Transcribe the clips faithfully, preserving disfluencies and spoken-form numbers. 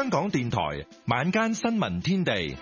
香港電台晚間新聞天地。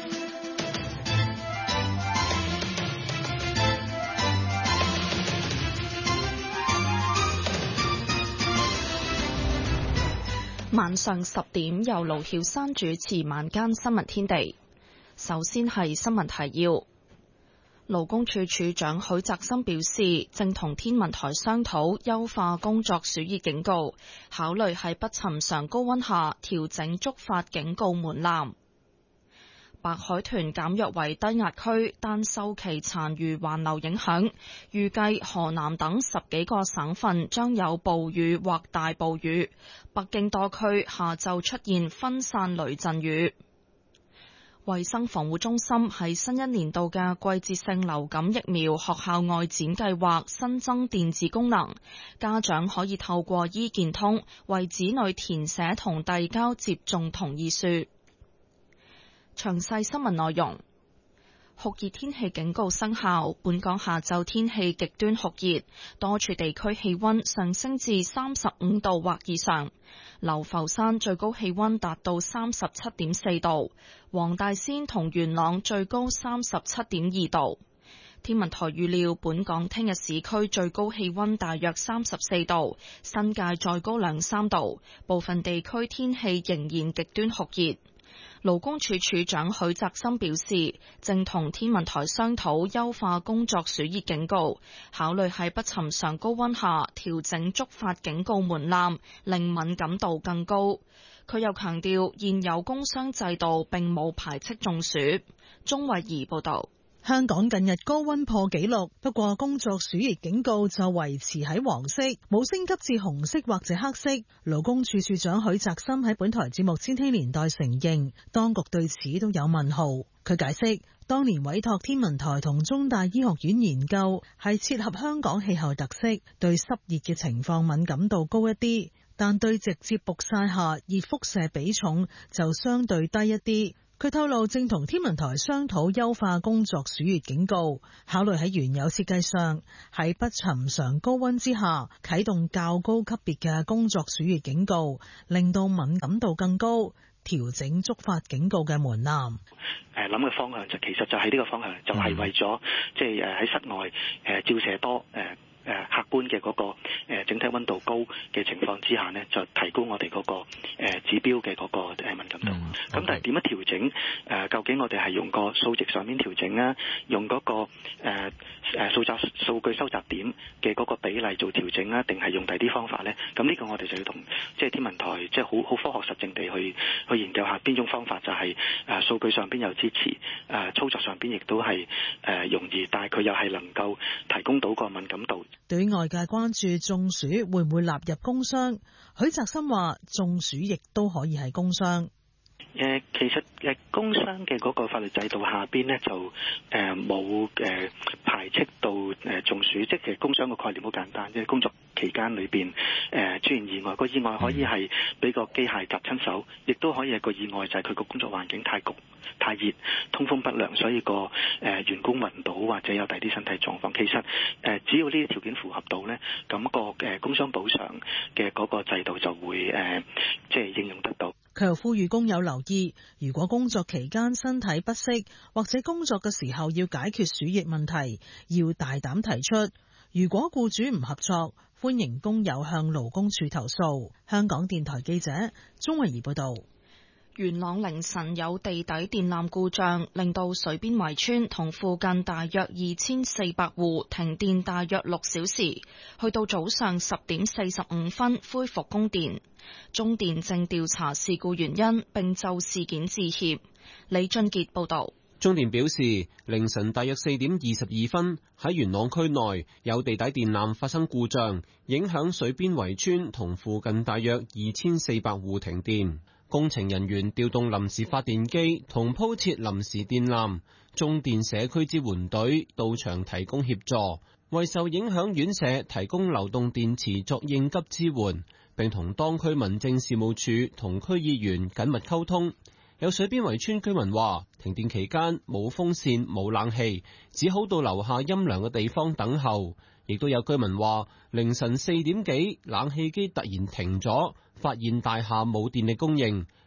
晚上十點由盧曉珊主持晚間新聞天地。首先係新聞提要。勞工處處長許澤森表示，正同天文台商討優化工作暑熱警告，考慮喺不尋常高溫下調整觸發警告門檻。白海豚減弱為低壓區，但受其殘餘環流影響，預計河南等十幾個省份將有暴雨或大暴雨。北京多區下晝出現分散雷陣雨。衛生防護中心喺新一年度嘅季節性流感疫苗學校外展計劃新增電子功能，家長可以透過醫健通為子女填寫同遞交接種同意書。詳細新聞內容。酷熱天氣警告生效，本港下晝天氣極端酷熱，多處地區氣溫上升至三十五度或以上。流浮山最高氣溫達到三十七點四度，黃大仙同元朗最高三十七點二度。天文台預料本港聽日市區最高氣溫大約三十四度，新界再高兩三度，部分地區天氣仍然極端酷熱。勞工處處長許澤森表示，正同天文台商討優化工作暑熱警告，考慮喺不尋常高溫下調整觸發警告門檻，令敏感度更高。佢又強調，現有工傷制度並冇排斥中暑。鍾慧儀報道。 香港近日高溫破紀錄，不過工作暑熱警告就維持喺黃色，冇升級至紅色或者黑色。勞工處處長許澤森喺本台節目《千禧年代》承認，當局對此都有問號。佢解釋，當年委託天文台同中大醫學院研究，係切合香港氣候特色，對濕熱嘅情況敏感度高一啲，但對直接曝曬下熱輻射比重就相對低一啲。佢透露正同天文台商討優化工作暑熱警告，考慮喺原有設計上喺不尋常高溫之下啟動較高級別嘅工作暑熱警告，令到敏感度更高，調整觸發警告嘅門檻。 誒諗嘅方向就其實就係呢個方向，就係、是、為咗即係誒喺室外誒、呃、照射多誒。呃誒客觀嘅嗰個誒整體溫度高嘅情況之下呢，就提高我哋嗰個誒指標嘅嗰個誒敏感度。咁、嗯 okay. 但係點樣調整？誒究竟我哋係用個數值上面調整啊，用嗰個誒誒數集數據收集點嘅嗰個比例做調整啊，定係用第啲方法呢？咁呢個我哋就要同即係天文台即係好好科學實證地去去研究下邊種方法就係誒數據上邊有支持，誒操作上邊亦都係誒容易，但係佢又係能夠提供到個敏感度。 對於外界關注中暑會唔會納入工傷，許澤森話中暑亦都可以係工傷。 誒其實誒工傷嘅嗰個法律制度下邊咧就誒冇誒排斥到誒中暑，即係其實工傷個概念好簡單，即係工作期間裏邊誒出現意外，個意外可以係俾個機械夾親手，亦都可以係個意外就係佢個工作環境太焗、太熱、通風不良，所以個誒員工暈倒或者有第啲身體狀況。其實誒只要呢啲條件符合到咧，咁個誒工傷補償嘅嗰個制度就會誒即係應用得到。 佢又呼籲工友留意，如果工作期間身體不適，或者工作嘅時候要解決暑熱問題，要大膽提出。如果僱主唔合作，歡迎工友向勞工處投訴。香港電台記者鍾慧儀報道。 元朗凌晨有地底電纜故障，令到水邊圍村同附近大約二千四百戶停電大約六小時，去到早上十點四十五分恢復供電。中電正調查事故原因，並就事件致歉。李俊傑報道。 中電表示，凌晨大約四點二十二分喺元朗區內有地底電纜發生故障，影響水邊圍村同附近大約二千四百戶停電。工程人員調動臨時發電機同鋪設臨時電纜，中電社區支援隊到場提供協助，為受影響院舍提供流動電池作應急支援，並同當區民政事務處同區議員緊密溝通。有水邊圍村居民話，停電期間冇風扇冇冷氣，只好到樓下陰涼嘅地方等候。亦都有居民話，凌晨四點幾冷氣機突然停咗，發現大廈冇電力供應，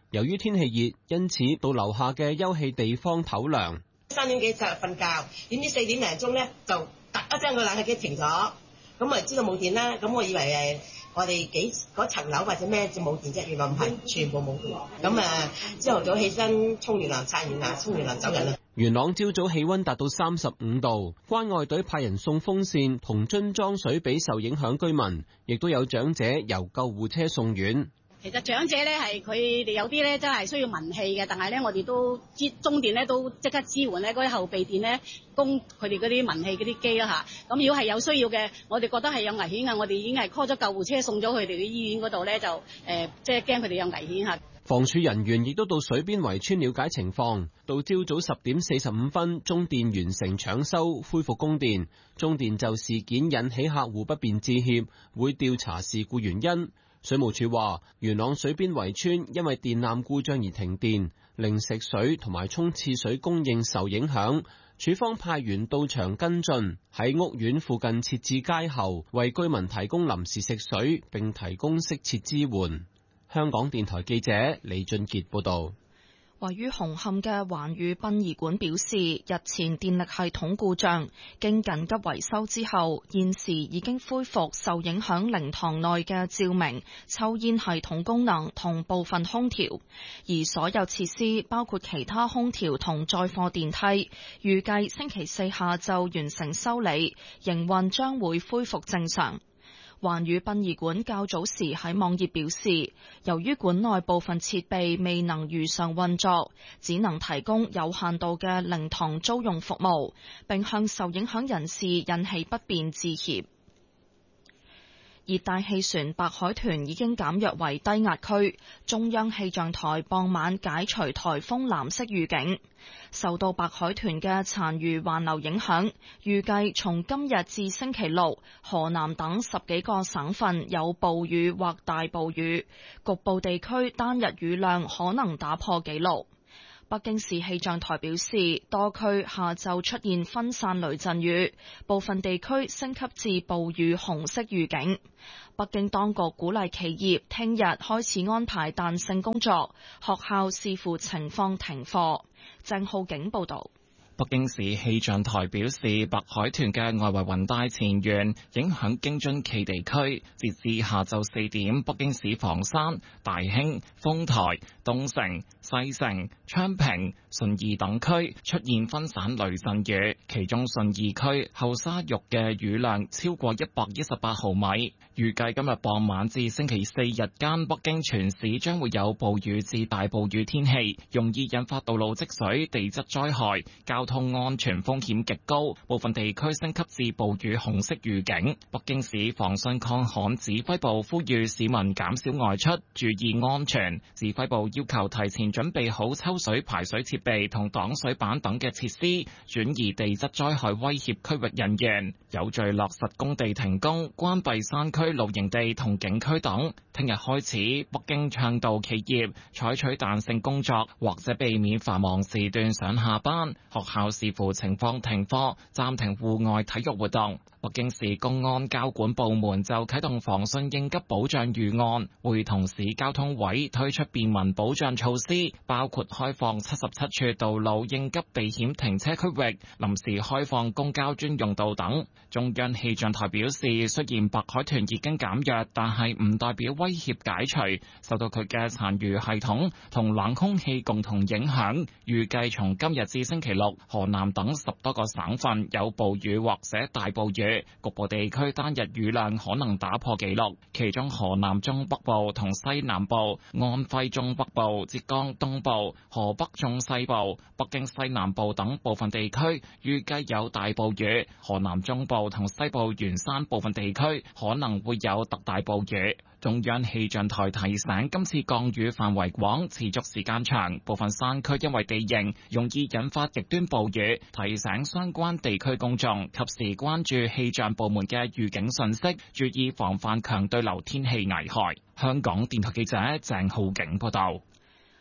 由於天氣熱，因此到樓下嘅休憩地方唞涼。 三點幾就瞓覺，點知四點零鐘咧就突一聲個冷氣機停咗，咁咪知道冇電啦。咁我以為誒我哋幾嗰層樓或者咩就冇電啫，原來唔係，全部冇電。咁啊，朝頭早起身沖完涼、刷完牙、沖完涼走人啦。 元朗朝早氣溫達到三十五度，關愛隊派人送風扇同樽裝水俾受影響居民，亦都有長者由救護車送院。 其實長者咧係佢哋有啲咧真係需要文氣嘅，但係咧我哋都支中電咧都即刻支援咧嗰啲後備電咧供佢哋嗰啲文氣嗰啲機啦嚇。咁如果係有需要嘅，我哋覺得係有危險嘅，我哋已經係 call 咗救護車送咗佢哋去醫院嗰度咧，就誒即係驚佢哋有危險嚇。 防署人員亦都到水邊圍村了解情況。到朝早十點四十五分，中電完成搶修，恢復供電。中電就事件引起客戶不便致歉，會調查事故原因。水務署話，元朗水邊圍村因為電纜故障而停電，令食水同埋沖廁水供應受影響。署方派員到場跟進，喺屋苑附近設置街喉，為居民提供臨時食水，並提供適切支援。香港電台記者李俊傑報道。 位於紅磡嘅環宇殯儀館表示，日前電力系統故障，經緊急維修之後，現時已經恢復受影響靈堂內嘅照明、抽煙系統功能同部分空調，而所有設施包括其他空調同載貨電梯，預計星期四下晝完成修理，營運將會恢復正常。環宇殯儀館較早時喺網頁表示，由於館內部分設備未能如常運作，只能提供有限度嘅靈堂租用服務，並向受影響人士引起不便致歉。熱帶氣旋白海豚已經減弱為低壓區，中央氣象台傍晚解除颱風藍色預警。受到白海豚嘅殘餘環流影響，預計從今日至星期六，河南等十幾個省份有暴雨或大暴雨，局部地區單日雨量可能打破紀錄。北京市氣象台表示，多區下晝出現分散雷陣雨，部分地區升級至暴雨紅色預警。北京當局鼓勵企業聽日開始安排彈性工作，學校視乎情況停課。鄭浩景報道。 北京市氣象台表示，白海豚嘅外圍雲帶前緣影響京津冀地區，截至下晝四點，北京市房山、大興、豐台、東城、西城、昌平、順義等區出現分散雷陣雨，其中順義區後沙玉嘅雨量超過一百一十八毫米。預計今日傍晚至星期四日間，北京全市將會有暴雨至大暴雨天氣，容易引發道路積水、地質災害，交通安全風險極高，部分地區升級至暴雨紅色預警。北京市防汛抗旱指揮部呼籲市民減少外出，注意安全。指揮部要求提前準備好抽水排水設備同擋水板等嘅設施，轉移地質災害威脅區域人員，有序落實工地停工、關閉山區露營地同景區等。聽日開始，北京倡導企業採取彈性工作，或者避免繁忙時段上下班。學校視乎情況停課，暫停戶外體育活動。北京市公安交管部門就啟動防汛應急保障預案，會同市交通委推出便民保障措施，包括開放七十七處道路應急避險停車區域，臨時開放公交專用道等。中央氣象台表示，雖然白海豚已經減弱，但係唔代表威脅解除，受到佢嘅殘餘系統同冷空氣共同影響，預計從今日至星期六，河南等十多個省份有暴雨或者大暴雨。局部地區單日雨量可能打破紀錄，其中河南中北部同西南部、安徽中北部、浙江東部、河北中西部、北京西南部等部分地區預計有大暴雨，河南中部同西部沿山部分地區可能會有特大暴雨。中央氣象台提醒，今次降雨範圍廣，持續時間長，部分山區因為地形容易引發極端暴雨，提醒相關地區公眾及時關注氣象部門嘅預警信息，注意防範強對流天氣危害。香港電台記者鄭浩景報道。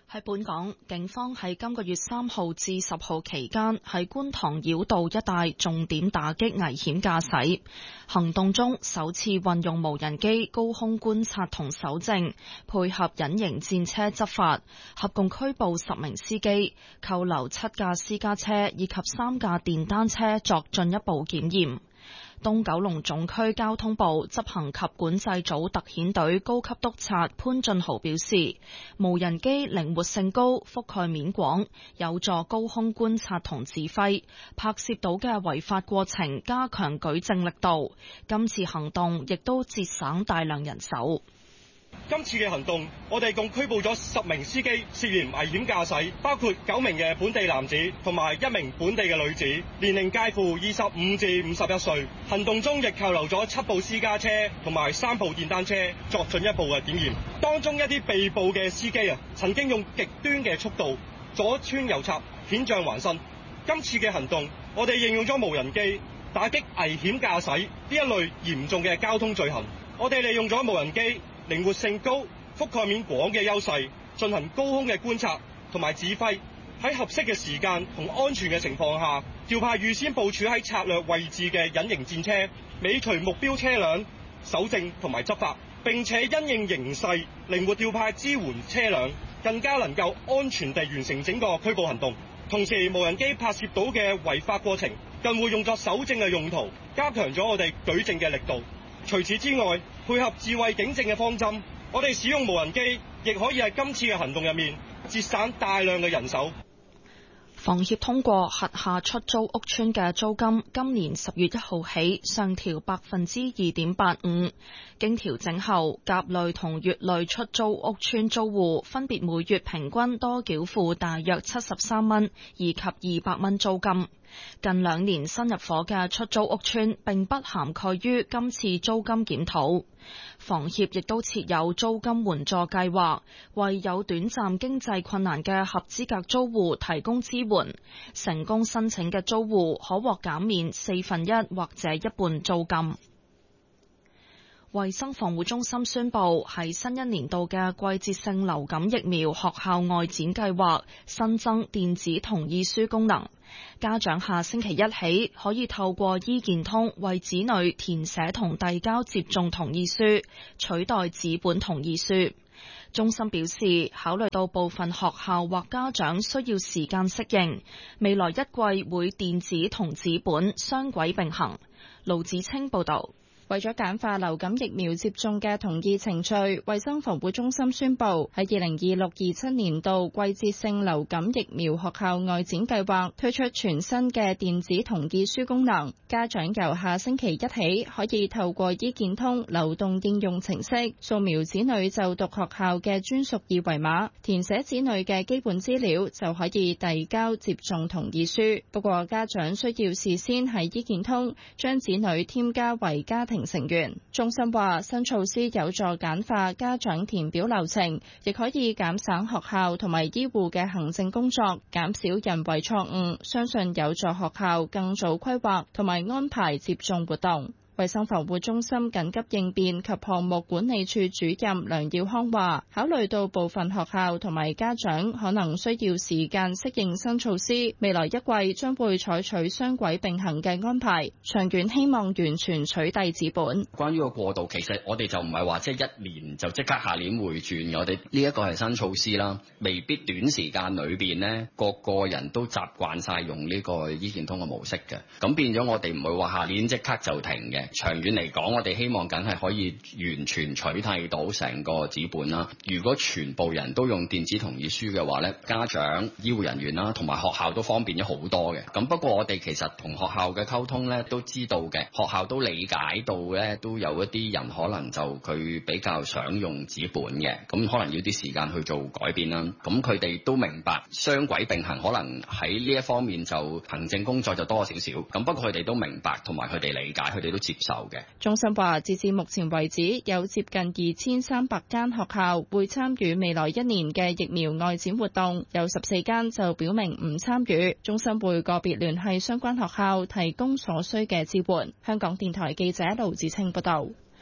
喺本港，警方喺今個月三號至十號期間喺觀塘繞道一帶重點打擊危險駕駛行動中，首次運用無人機高空觀察同搜證，配合隱形戰車執法，合共拘捕十名司機，扣留七架私家車以及三架電單車作進一步檢驗。東九龍總區交通部執行及管制組特遣隊高級督察潘俊豪表示，無人機靈活性高，覆蓋面廣，有助高空觀察同指揮，拍攝到嘅違法過程加強舉證力度。今次行動亦都節省大量人手。 今次嘅行動，我哋共拘捕咗十名司機涉嫌危險駕駛，包括九名嘅本地男子同埋一名本地嘅女子，年齡介乎二十五至五十一歲。行動中亦扣留咗七部私家車同埋三部電單車作進一步嘅檢驗。當中一啲被捕嘅司機啊，曾經用極端嘅速度左穿右插，險象環生。今次嘅行動，我哋應用咗無人機打擊危險駕駛呢一類嚴重嘅交通罪行。我哋利用咗無人機靈活性高、覆蓋面廣嘅優勢，進行高空嘅觀察同埋指揮，喺合適嘅時間同安全嘅情況下，調派預先部署喺策略位置嘅隱形戰車，尾隨目標車輛，搜證同埋執法，並且因應形勢靈活調派支援車輛，更加能夠安全地完成整個拘捕行動。同時，無人機拍攝到嘅違法過程，更會用作搜證嘅用途，加強咗我哋舉證嘅力度。除此之外，配合智慧警政嘅方針，我哋使用無人機亦可以喺今次嘅行動入面節省大量嘅人手。 房協通過轄下出租屋邨嘅租金，今年十月一號起上調百分之二點八五。經調整後，甲類同乙類出租屋邨租戶分別每月平均多繳付大約七十三蚊以及二百蚊租金。近兩年新入伙嘅出租屋邨並不涵蓋於今次租金檢討。房協亦都設有租金援助計劃，為有短暫經濟困難嘅合資格租戶提供支援。成功申請嘅租戶可獲減免四分一或者一半租金。衛生防護中心宣布，喺新一年度嘅季節性流感疫苗學校外展計劃新增電子同意書功能，家長下星期一起可以透過醫健通為子女填寫同遞交接種同意書，取代紙本同意書。中心表示，考慮到部分學校或家長需要時間適應，未來一季會電子同紙本雙軌並行。盧子清報導。 為咗簡化流感疫苗接種嘅同意程序，衛生防護中心宣布喺二零二六二七年度季節性流感疫苗學校外展計劃推出全新嘅電子同意書功能。家長由下星期一起可以透過醫健通流動應用程式掃描子女就讀學校嘅專屬二維碼，填寫子女嘅基本資料，就可以遞交接種同意書。不過家長需要事先喺醫健通將子女添加為家庭成員。中心話新措施有助簡化家長填表流程，亦可以減省學校同埋醫護嘅行政工作，減少人為錯誤，相信有助學校更早規劃同埋安排接種活動。衛生防護中心緊急應變及項目管理處主任梁耀康話，考慮到部分學校同埋家長可能需要時間適應新措施，未來一季將會採取雙軌並行嘅安排，長遠希望完全取締紙本。 關於個過渡，其實我哋就唔係話即係一年就即刻下年會轉嘅，我哋呢一個係新措施啦，未必短時間裏邊呢個個人都習慣晒用呢個醫健通嘅模式嘅，咁變咗我哋唔會話下年即刻就停嘅。長遠嚟講，我哋希望梗係可以完全取締到成個紙本啦。如果全部人都用電子同意書嘅話咧，家長、醫護人員啦，同埋學校都方便咗好多嘅。咁不過我哋其實同學校嘅溝通咧，都知道嘅，學校都理解到咧，都有一啲人可能就佢比較想用紙本嘅，咁可能要啲時間去做改變啦。咁佢哋都明白雙軌並行，可能喺呢一方面就行政工作就多少少。咁不過佢哋都明白，同埋佢哋理解，佢哋都接受嘅。 中心話，截至目前為止，有接近二千三百間學校會參與未來一年嘅疫苗外展活動，有十四間就表明唔參與。中心會個別聯繫相關學校，提供所需嘅支援。香港電台記者盧子清報道。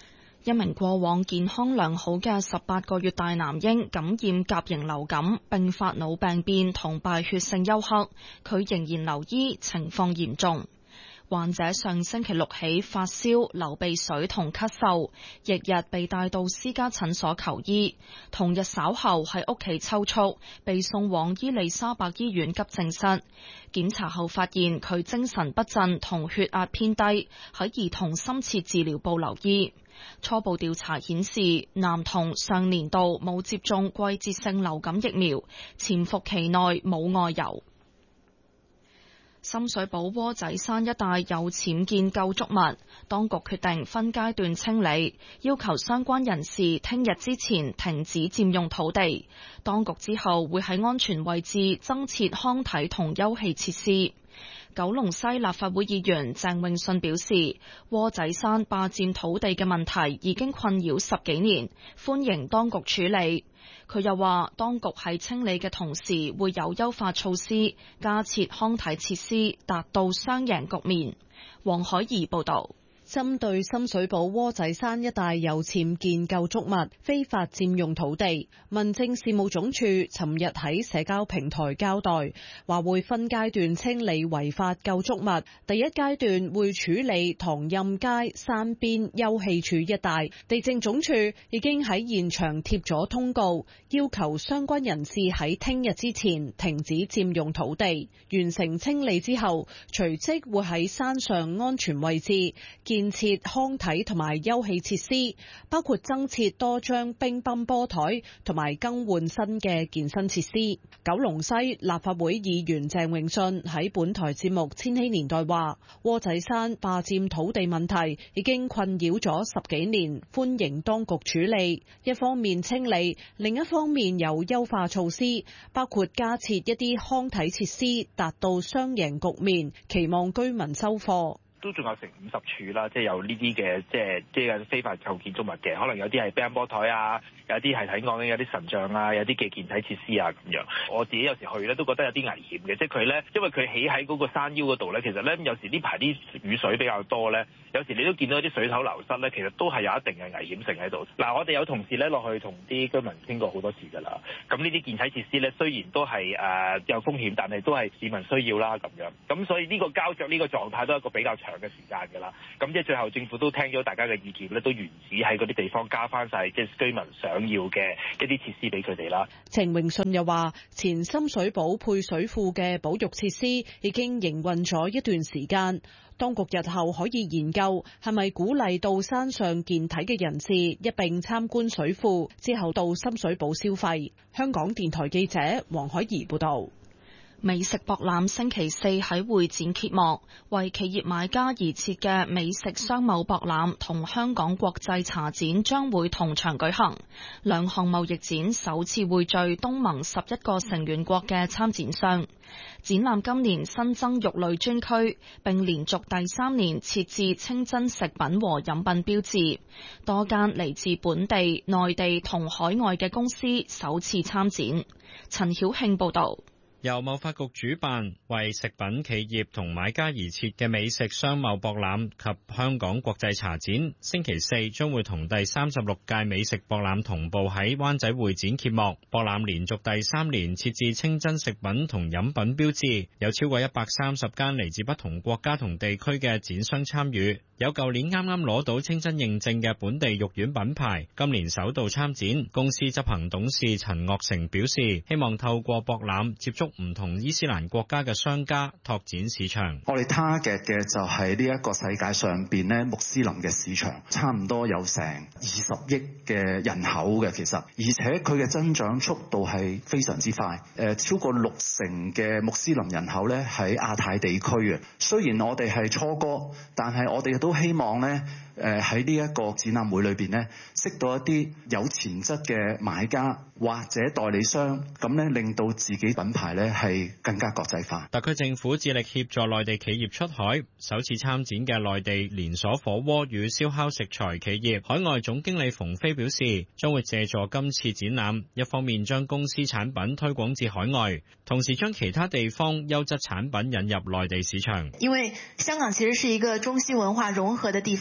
一名過往健康良好嘅十八個月大男嬰感染甲型流感，並發腦病變同敗血性休克，佢仍然留醫，情況嚴重。患者上星期六起發燒、流鼻水同咳嗽，翌日被帶到私家診所求醫，同日稍後喺屋企抽搐，被送往伊利沙伯醫院急症室。檢查後發現佢精神不振同血壓偏低，喺兒童深切治療部留醫。初步調查顯示，男童上年度冇接種季節性流感疫苗，潛伏期內冇外遊。深水埗窩仔山一帶有僭建構築物，當局決定分階段清理，要求相關人士聽日之前停止佔用土地。當局之後會喺安全位置增設康體同休憩設施。九龍西立法會議員鄭泳舜表示，窩仔山霸佔土地嘅問題已經困擾十幾年，歡迎當局處理。佢又話，當局喺清理嘅同時會有優化措施，加設康體設施，達到雙贏局面。黃海怡報導。 針對深水埗窩仔山一帶有僭建構築物非法佔用土地，民政事務總署尋日喺社交平台交代，話會分階段清理違法構築物。第一階段會處理唐蔭街山邊休憩處一帶，地政總署已經喺現場貼咗通告，要求相關人士喺聽日之前停止佔用土地。完成清理之後，隨即會喺山上安全位置建設康體同埋休憩設施，包括增設多張乒乓波台同埋更換新嘅健身設施。九龍西立法會議員鄭泳舜喺本台節目《千禧年代》話，窩仔山霸佔土地問題已經困擾咗十幾年，歡迎當局處理。一方面清理，另一方面有優化措施，包括加設一啲康體設施，達到雙贏局面，期望居民收貨。 都仲有成五十處啦，即係有呢啲嘅，即係即係非法構建築物嘅，可能有啲係乒乓波台啊，有啲係睇講緊有啲神像啊，有啲嘅健體設施啊咁樣。我自己有時去咧都覺得有啲危險嘅，即係佢咧，因為佢起喺嗰個山腰嗰度咧，其實咧有時呢排啲雨水比較多咧，有時你都見到啲水頭流失咧，其實都係有一定嘅危險性喺度。嗱，我哋有同事咧落去同啲居民傾過好多次㗎啦。咁呢啲健體設施咧，雖然都係誒、呃、有風險，但係都係市民需要啦咁樣。咁所以呢個膠着呢個狀態都係一個比較長嘅時間㗎啦。咁即係最後政府都聽咗大家嘅意見咧，都原址喺嗰啲地方加翻晒即係居民想要嘅一啲設施俾佢哋啦。 程榮信又話，前深水埗配水庫嘅保育設施已經營運咗一段時間，當局日後可以研究係咪鼓勵到山上健體嘅人士一併參觀水庫，之後到深水埗消費。香港電台記者黃海怡報道。 美食博覽星期四喺會展揭幕，為企業買家而設嘅美食商貿博覽同香港國際茶展將會同場舉行。兩項貿易展首次匯聚東盟十一個成員國嘅參展商。展覽今年新增肉類專區，並連續第三年設置清真食品和飲品標誌。多間嚟自本地、內地同海外嘅公司首次參展。陳曉慶報道。 由貿發局主辦，為食品企業同買家而設嘅美食商貿博覽及香港國際茶展，星期四將會同第三十六屆美食博覽同步喺灣仔會展揭幕。博覽連續第三年設置清真食品同飲品標誌，有超過一百三十間嚟自不同國家同地區嘅展商參與。有舊年啱啱攞到清真認證嘅本地肉丸品牌，今年首度參展。公司執行董事陳岳成表示，希望透過博覽接觸唔同伊斯蘭國家嘅商家，拓展市場。 我哋 target 嘅就係呢一個世界上邊咧穆斯林嘅市場，差唔多有成二十億嘅人口嘅，其實，而且佢嘅增長速度係非常之快。誒，超過六成嘅穆斯林人口咧喺亞太地區嘅。雖然我哋係初哥，但係我哋都希望咧，誒喺呢一個展覽會裏邊咧，識到一啲有潛質嘅買家或者代理商，咁咧令到自己品牌咧係更加國際化。 特區政府致力協助內地企業出海，首次參展嘅內地連鎖火鍋與燒烤食材企業海外總經理馮飛表示，將會借助今次展覽，一方面將公司產品推廣至海外，同時將其他地方優質產品引入內地市場。 因為香港其實是一個中西文化融合的地方，呃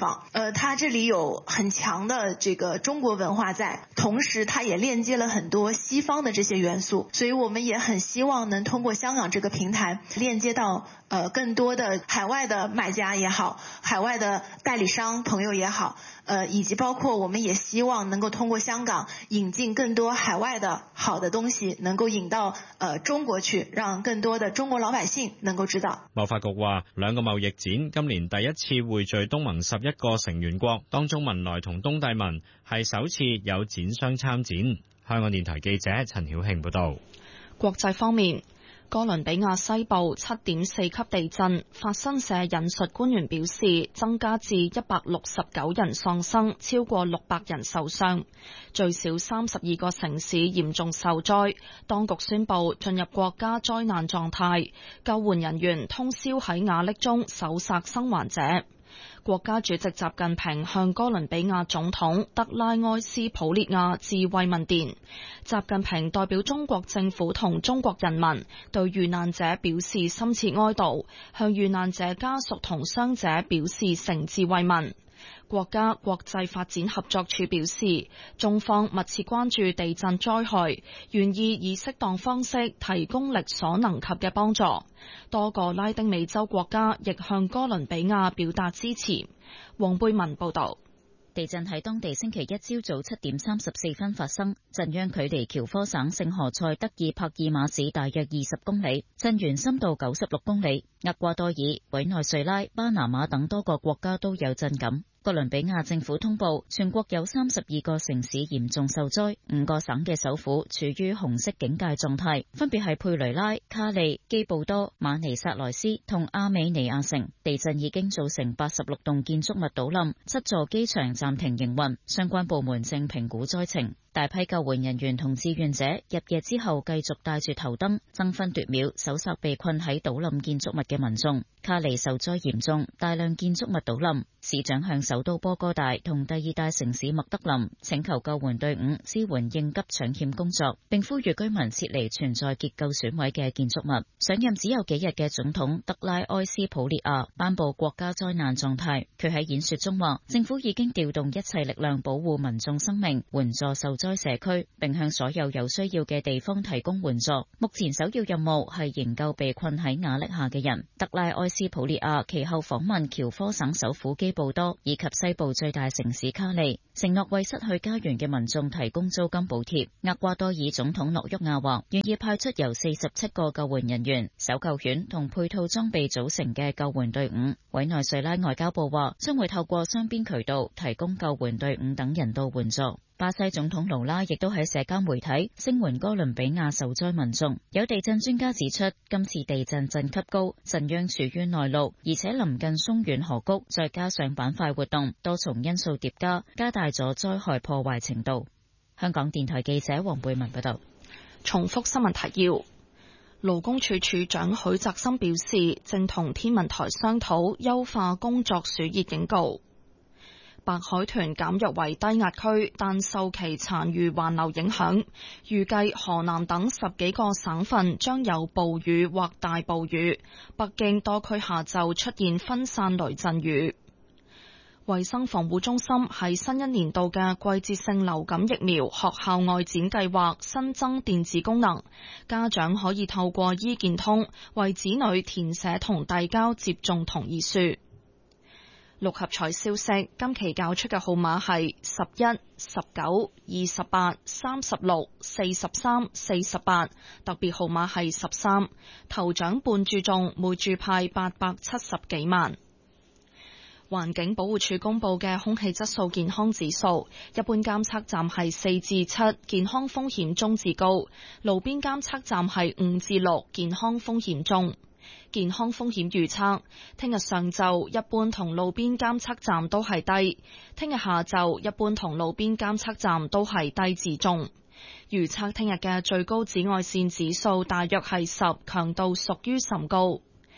呃，它這裡有很強的這個中國文化在，同時它也鏈接了很多西方的這些元素，所以我們也很希望能通過香港這個平台鏈接到呃更多的海外的買家也好，海外的代理商朋友也好，呃，以及包括我們也希望能夠通過香港引進更多海外的好的東西，能夠引到呃中國去，讓更多的中國老百姓能夠知道。 貿發局話，兩個貿易展今年第一次匯聚東盟十一個成員國，當中文萊同東帝汶係首次有展商參展。香港電台記者陳曉慶報道。 國際方面，哥倫比亞西部七點四級地震，法新社引述官員表示，增加至一百六十九人喪生，超過六百人受傷，最少三十二個城市嚴重受災。當局宣布進入國家災難狀態，救援人員通宵喺瓦礫中搜索生還者。國家主席習近平向哥倫比亞總統德拉埃斯普列亞致慰問電。習近平代表中國政府同中國人民對遇難者表示深切哀悼，向遇難者家屬同傷者表示誠摯慰問。國家國際發展合作處表示，中方密切關注地震災害，願意以適當方式提供力所能及嘅幫助。多個拉丁美洲國家亦向哥倫比亞表達支持。黃貝文報道。 地震喺當地星期一朝早七點三十四分發生，震央距離喬科省聖何塞德爾帕爾馬市大約二十公里，震源深度九十六公里。厄瓜多爾、委內瑞拉、巴拿馬等多個國家都有震感。哥倫比亞政府通報，全國有三十二個城市嚴重受災，五個省嘅首府處於紅色警戒狀態，分別係佩雷拉、卡利、基布多、馬尼薩萊斯同阿美尼亞城。地震已經造成八十六棟建築物倒冧，七座機場暫停營運，相關部門正評估災情。大批救援人員同志願者入夜之後繼續帶住頭燈，爭分奪秒搜索被困喺倒冧建築物嘅民眾。卡利受災嚴重，大量建築物倒冧。市長向首都波哥大同第二大城市麥德林請求救援隊伍支援應急搶險工作，並呼籲居民撤離存在結構損毀嘅建築物。上任只有幾日嘅總統德拉埃斯普列亞頒布國家災難狀態。佢喺演說中話，政府已經調動一切力量保護民眾生命，援助受災社區，並向所有有需要嘅地方提供援助。目前首要任務係營救被困喺瓦礫下嘅人。德拉埃斯普列亞其後訪問喬科省首府基布多以及西部最大城市卡利，承諾為失去家園嘅民眾提供租金補貼。厄瓜多爾總統諾沃亞話，願意派出由四十七個救援人員、搜救犬同配套裝備組成嘅救援隊伍。委內瑞拉外交部話，將會透過雙邊渠道提供救援隊伍等人道援助。巴西總統盧拉亦都喺社交媒體聲援哥倫比亞受災民眾。有地震專家指出，今次地震震級高，震央處於內陸，而且臨近松遠河谷，再加上板塊活動，多重因素疊加，加大咗災害破壞程度。香港電台記者黃貝文報道。 重複新聞提要：勞工處處長許澤森表示，正同天文台商討優化工作暑熱警告。白海豚減弱為低壓區，但受其殘餘環流影響，預計河南等十幾個省份將有暴雨或大暴雨。北京多區下晝出現分散雷陣雨。衛生防護中心喺新一年度嘅季節性流感疫苗學校外展計劃新增電子功能，家長可以透過醫健通為子女填寫同遞交接種同意書。六合彩消息，今期攪出嘅號碼係十一、十九、二十八、三十六、四十三、四十八，特別號碼係十三。頭獎半注中，每注派八百七十幾萬。環境保護署公布嘅空氣質素健康指數，一般監測站係四至七，健康風險中至高；路邊監測站係五至六，健康風險中。健康風險預測，聽日上晝一般同路邊監測站都係低，聽日下晝一般同路邊監測站都係低至中。預測聽日嘅最高紫外線指數大約係十，強度屬於甚高。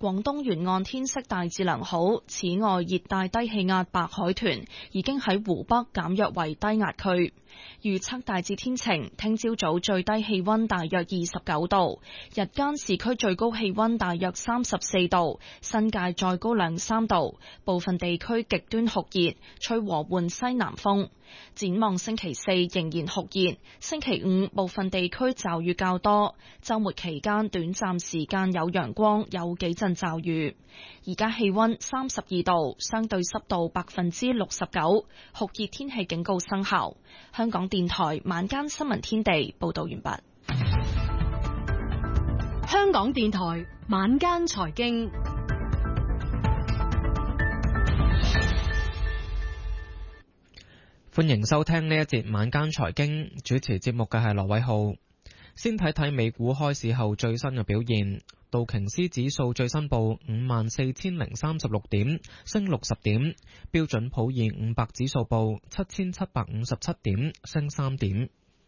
廣東沿岸天色大致良好。此外，熱帶低氣壓白海豚已經喺湖北減弱為低壓區。預測大致天晴，聽朝早最低氣溫大約二十九度，日間市區最高氣溫大約三十四度，新界再高兩三度，部分地區極端酷熱，吹和緩西南風。展望星期四仍然酷熱，星期五部分地區驟雨較多，週末期間短暫時間有陽光，有幾陣驟雨。而家氣溫三十二度，相對濕度百分之六十九，酷熱天氣警告生效。香港電台晚間新聞天地報道完畢。 香港電台晚間財經。 歡迎收聽呢一節晚間財經，主持節目嘅係羅偉浩。先睇睇美股開市後最新嘅表現，道瓊斯指數最新報五萬四千零三十六點，升六十點；標準普爾五百指數報七千七百五十七點，升三點。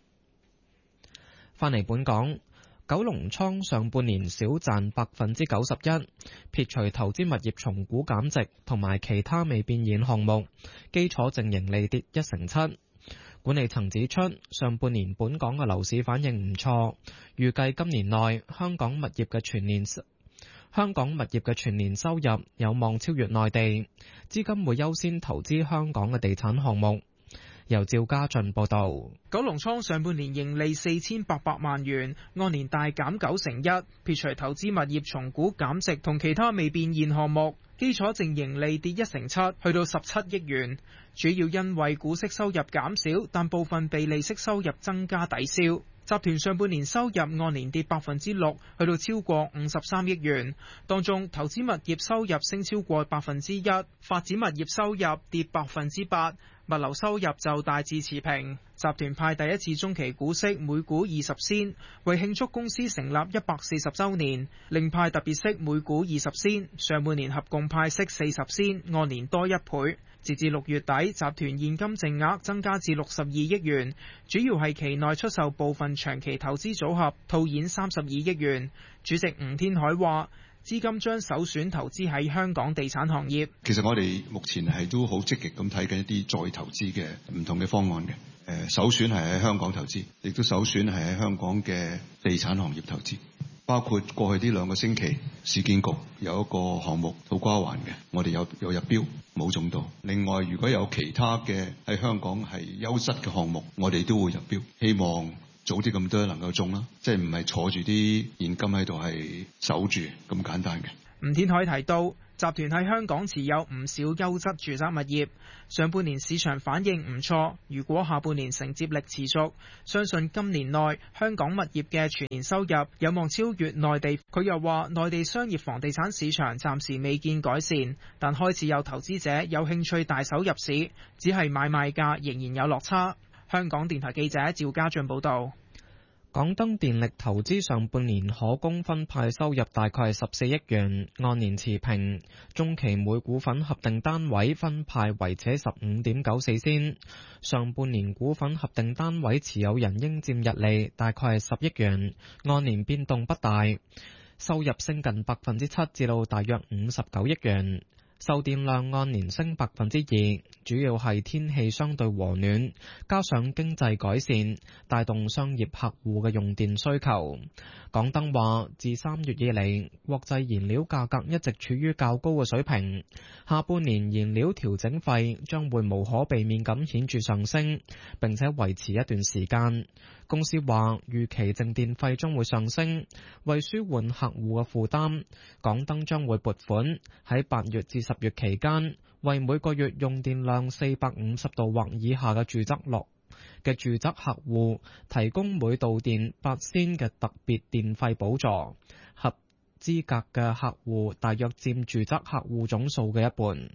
返嚟本港，九龍倉上半年少賺百分之九十一，撇除投資物業重估減值同埋其他未變現項目，基礎淨盈利跌一成七。管理層指出，上半年本港嘅樓市反應唔錯，預計今年內香港物業嘅全年香港物業嘅全年收入有望超越內地，資金會優先投資香港嘅地產項目。由趙家俊報道。 九龍倉上半年盈利四千八百萬元，按年大減九成一，撇除投資物業重估減值同其他未變現項目，基礎淨盈利跌一成七，去到十七億元，主要因為股息收入減少，但部分被利息收入增加抵消。集團上半年收入按年跌百分之六，去到超過五十三億元，當中投資物業收入升超過百分之一，發展物業收入跌百分之八，物流收入就大致持平。集團派第一次中期股息每股二十仙，為慶祝公司成立一百四十週年，另派特別息每股二十仙，上半年合共派息四十仙，按年多一倍。截至六月底，集團現金淨額增加至六十二億元，主要係期內出售部分長期投資組合，套現三十二億元。主席吳天海話，資金將首選投資喺香港地產行業。 其實我哋目前係都好積極咁睇緊一啲再投資嘅唔同嘅方案嘅。誒，首選係喺香港投資，亦都首選係喺香港嘅地產行業投資。包括過去呢兩個星期，市建局有一個項目土瓜灣嘅，我哋有有入標冇中到。另外，如果有其他嘅喺香港係優質嘅項目，我哋都會入標，希望早啲咁多能夠中啦，即係唔係坐住啲現金喺度係守住咁簡單嘅。 吳天海提到，集團喺香港持有唔少優質住宅物業，上半年市場反應唔錯，如果下半年承接力持續，相信今年內香港物業嘅全年收入有望超越內地。佢又話，內地商業房地產市場暫時未見改善，但開始有投資者有興趣大手入市，只係買賣價仍然有落差。香港電台記者趙家俊報道。 港燈電力投資上半年可供分派收入大概係十四億元，按年持平。中期每股份合訂單位分派維持十五點九四仙。上半年股份合訂單位持有人應佔溢利大概係十億元，按年變動不大。收入升近百分之七，至到大約五十九億元。售電量按年升百分之二，主要係天氣相對和暖，加上經濟改善，帶動商業客戶嘅用電需求。港燈話，自三月以嚟，國際燃料價格一直處於較高嘅水平，下半年燃料調整費將會無可避免咁顯著上升，並且維持一段時間。公司話預期淨電費將會上升，為舒緩客戶嘅負擔，港燈將會撥款喺八月至十月期間，為每個月用電量四百五十度或以下嘅住宅落嘅住宅客戶提供每度電八仙嘅特別電費補助，合資格嘅客戶大約佔住宅客戶總數嘅一半。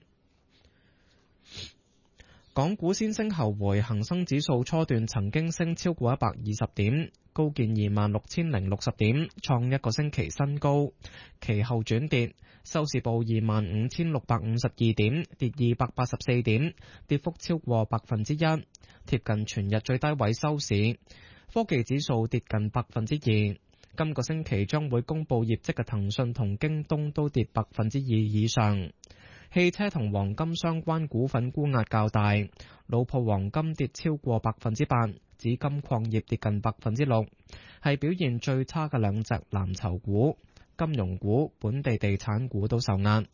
港股先升後回，恒生指數初段曾經升超過一百二十點，高見二萬六千零六十點，創一個星期新高。其後轉跌，收市報二萬五千六百五十二點，跌二百八十四點，跌幅超過百分之一，貼近全日最低位收市。科技指數跌近百分之二。 今個星期將會公佈業績嘅騰訊同京東都跌百分之二以上。汽車同黃金相關股份沽壓較大，老鋪黃金跌超過百分之八，紫金礦業跌近百分之六，係表現最差嘅兩隻藍籌股。金融股、本地地產股都受壓。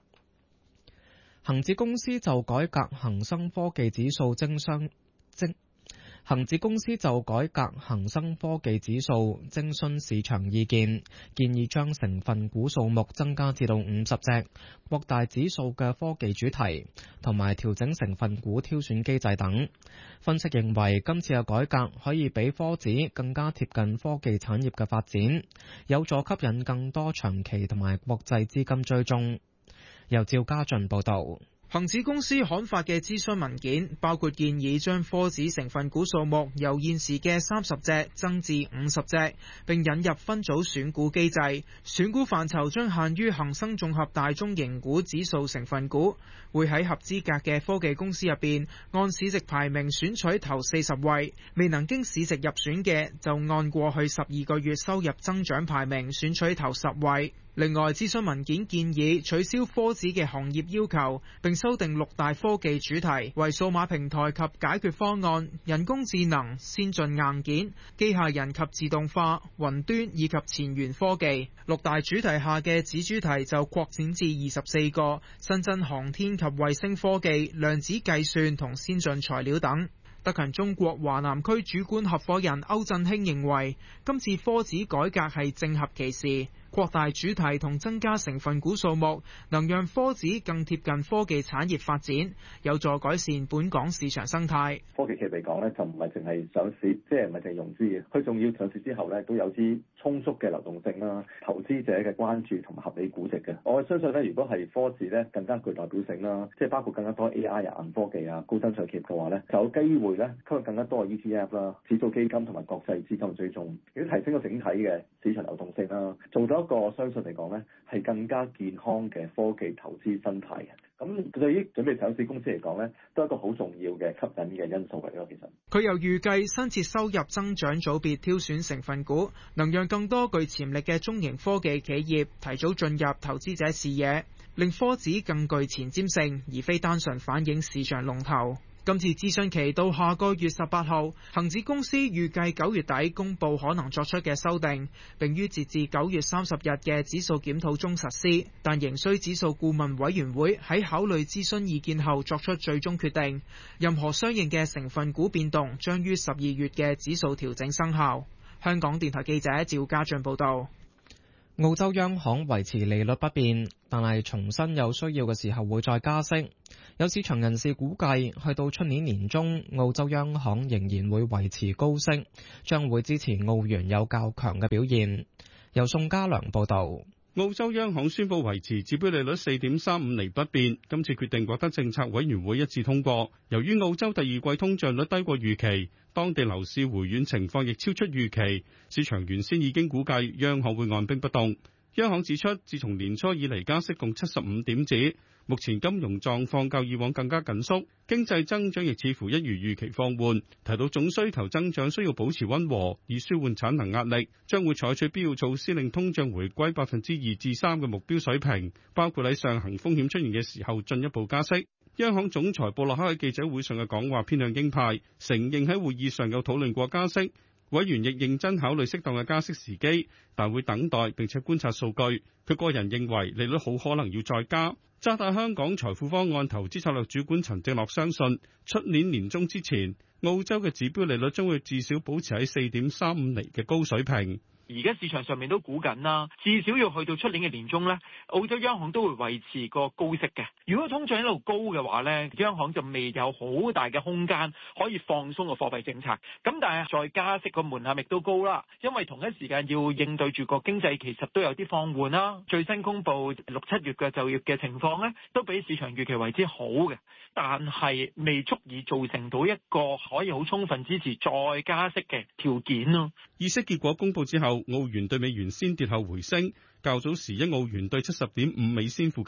恒指公司就改革恒生科技指數徵商徵。恒指公司就改革恒生科技指數徵詢市場意見，建議將成分股數目增加至到五十隻，擴大指數嘅科技主題，同埋調整成分股挑選機制等。分析認為，今次嘅改革可以比科指更加貼近科技產業嘅發展，有助吸引更多長期同埋國際資金追蹤。由趙家俊報導。 恒指公司刊發嘅諮詢文件包括建議將科指成分股數目由現時嘅三十隻增至五十隻，並引入分組選股機制。選股範疇將限於恒生綜合大中型股指數成分股，會喺合資格嘅科技公司入邊按市值排名選取頭四十位，未能經市值入選嘅就按過去十二個月收入增長排名選取頭十位。另外，諮詢文件建議取消科指嘅行業要求，並修訂六大科技主題為數碼平台及解決方案、人工智能、先進硬件、機械人及自動化、雲端以及前沿科技。六大主題下嘅子主題就擴展至二十四個，新增航天及衛星科技、量子計算同先進材料等。德勤中國華南區主管合夥人歐振興認為，今次科指改革係正合其時。擴大主題同增加成分股數目，能讓科指更貼近科技產業發展，有助改善本港市場生態。 科技企業嚟講咧，就唔係淨係上市，即係唔係淨係融資嘅，佢仲要上市之後咧，都有啲充足嘅流動性啦、投資者嘅關注同埋合理估值嘅。我相信咧，如果係科指咧更加具代表性啦，即係包括更加多 A I 啊、硬科技啊、高增長企業嘅話咧，就有機會咧吸引更加多嘅 E T F 啦、指數基金同埋國際資金追蹤，亦都提升咗整體嘅市場流動性啦，做到一個我相信嚟講咧係更加健康嘅科技投資生態嘅。咁對於準備上市公司嚟講咧，都係一個好重要嘅吸引嘅因素嚟咯。其實佢又預計新設收入增長組別挑選成分股，能讓更多具潛力嘅中型科技企業提早進入投資者視野，令科指更具前瞻性，而非單純反映市場龍頭。今次諮詢期到下個月十八號，恒指公司預計九月底公佈可能作出嘅修訂，並於截至九月三十日嘅指數檢討中實施。但仍需指數顧問委員會喺考慮諮詢意見後作出最終決定。任何相應嘅成分股變動將於十二月嘅指數調整生效。香港電台記者趙家俊報道。 澳洲央行維持利率不變，但係重申有需要嘅時候會再加息。有市場人士估計，去到出年年中，澳洲央行仍然會維持高息，將會支持澳元有較強嘅表現。由宋家良報導。 澳洲央行宣布維持指標利率四點三五厘不變，今次決定獲得政策委員會一致通過。由於澳洲第二季通脹率低過預期，當地樓市回軟情況亦超出預期，市場原先已經估計央行會按兵不動。央行指出，自從年初以嚟加息共七十五點子，目前金融狀況較以往更加緊縮，經濟增長亦似乎一如預期放緩。提到總需求增長需要保持溫和，以舒緩產能壓力，將會採取必要措施令通脹回歸百分之二至三嘅目標水平，包括喺上行風險出現嘅時候進一步加息。央行總裁布洛克喺記者會上嘅講話偏向鷹派，承認喺會議上有討論過加息。委員亦認真考慮適當嘅加息時機，但會等待並且觀察數據。佢個人認為利率好可能要再加。渣打香港財富方案投資策略主管陳正樂相信，出年年中之前，澳洲嘅指標利率將會至少保持喺四點三五厘嘅高水平。 而家市場上面都估緊啦，至少要去到出年嘅年中呢，澳洲央行都會維持個高息嘅。如果通脹一路高嘅話呢，央行就未有好大嘅空間可以放鬆個貨幣政策。咁但係再加息個門檻亦都高啦，因為同一時間要應對住個經濟其實都有啲放緩啦。最新公布六七月嘅就業嘅情況呢，都比市場預期為之好嘅，但係未足以造成到一個可以好充分支持再加息嘅條件咯。 議息結果公布之後，澳元對美元先跌後回升，較早時一澳元對七十點五美仙附近，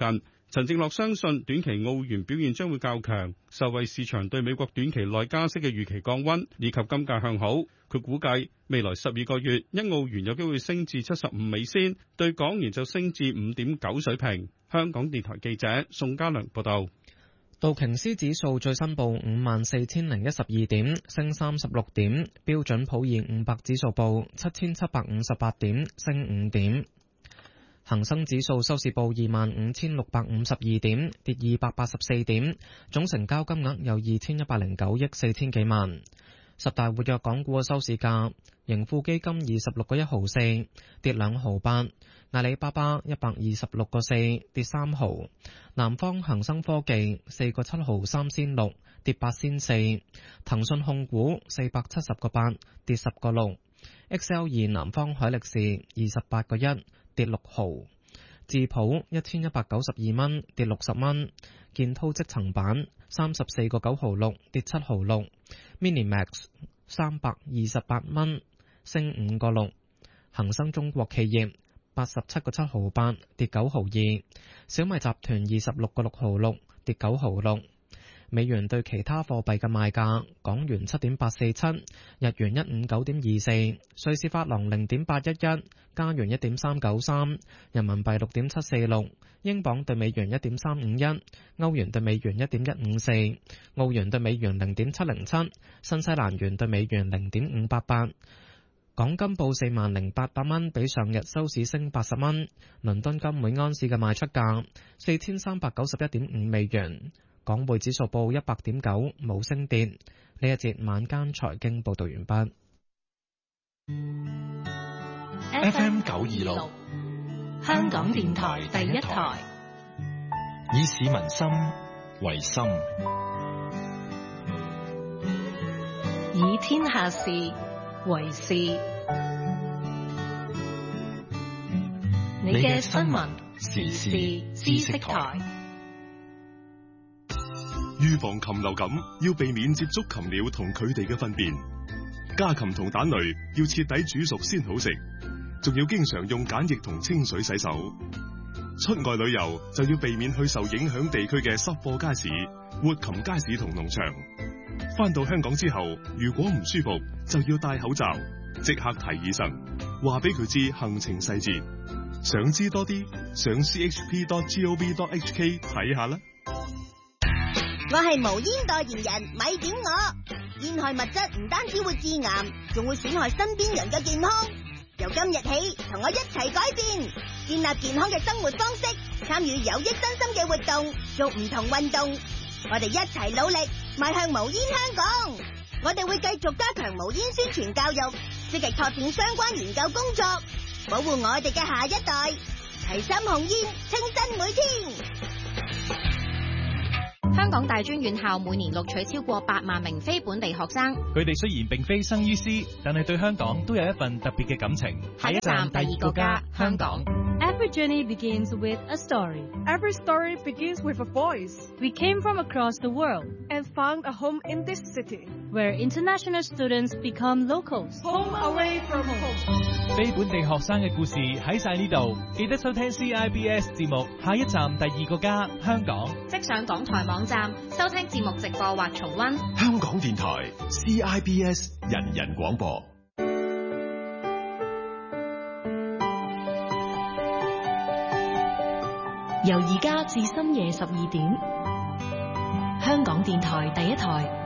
陳正樂相信短期澳元表現將會較強，受惠市場對美國短期內加息嘅預期降溫，以及金價向好。佢估計未來十二個月，一澳元有機會升至七十五美仙，對港元就升至五點九水平。香港電台記者宋家良報道。 道瓊斯指數最新報五萬四千零一十二點，升三十六點。標準普爾五百指數報七千七百五十八點，升五點。恒生指數收市報二萬五千六百五十二點，跌二百八十四點。總成交金額有二千一百零九億四千幾萬。十大活躍港股嘅收市價，盈富基金二十六個一毫四，跌兩毫八。阿里巴巴一百二十六個四，跌三毫。南方恒生科技四個七毫三仙六，跌八仙四。騰訊控股四百七十個八，跌十個六。X L 二南方海力士二十八個一，跌六毫。智普一千一百九十二蚊，跌六十蚊。建滔積層板三十四個九毫六，跌七毫六。Minimax 三百二十八蚊，升五個六。恒生中國企業八十七個七毫八，跌九毫二。小米集團二十六個六毫六，跌九毫六。美元對其他貨幣嘅賣價：港元七點八四七，日元一五九點二四，瑞士法郎零點八一一，加元一點三九三，人民幣六點七四六，英鎊對美元一點三五一，歐元對美元一點一五四，澳元對美元零點七零七，新西蘭元對美元零點五八八。港金報四萬零八百蚊，比上日收市升八十蚊。倫敦金每安士嘅賣出價四千三百九十一點五美元。港匯指數報一百點九，冇升跌。呢一節晚間財經報道完畢。 F M 九二六，香港電台第一台，以市民心為心， 以天下事為事。你嘅新聞時事知識台。 預防禽流感要避免接觸禽鳥同佢哋嘅糞便，家禽同蛋類要徹底煮熟先好食，仲要經常用鹼液同清水洗手。出外旅遊就要避免去受影響地區嘅濕貨街市、活禽街市同農場。返到香港之後，如果唔舒服就要戴口罩，即刻睇醫生，話俾佢知行程細節。想知多啲，上 c h p dot gov dot h k 睇下啦。 我係無煙代言人，咪點我。煙害物質唔單止會致癌，仲會損害身邊人嘅健康。由今日起，同我一齊改變，建立健康嘅生活方式，參與有益身心嘅活動，做唔同運動。我哋一齊努力，邁向無煙香港。我哋會繼續加強無煙宣傳教育，積極拓展相關研究工作，保護我哋嘅下一代。齊心控煙，清新每天。 香港大專院校每年錄取超過八萬名非本地學生， 佢哋雖然並非生於斯，但係對香港都有一份特別嘅感情。 下一站第二個家，香港。 Every journey begins with a story. Every story begins with a voice. We came from across the world and found a home in this city, where international students become locals. Home away from home. 非本地學生嘅故事喺晒呢度，記得收聽 C I B S 節目。下一站第二個家，香港。 即上港台網站收聽節目直播或重溫。 香港電台 C I B S 人人廣播。 由而家至深夜十二點，香港電台第一台。